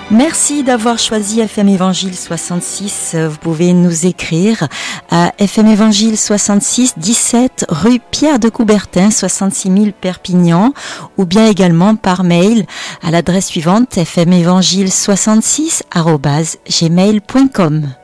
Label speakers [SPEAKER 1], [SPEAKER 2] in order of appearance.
[SPEAKER 1] Merci d'avoir choisi FM Évangile 66. Vous pouvez nous écrire à FM Évangile 66, 17 rue Pierre de Coubertin, 66 000 Perpignan, ou bien également par mail à l'adresse suivante fmévangile66@gmail.com.